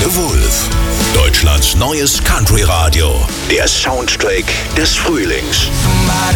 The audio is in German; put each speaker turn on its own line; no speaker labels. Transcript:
The Wolf. Deutschlands neues Country-Radio. Der Soundtrack des Frühlings.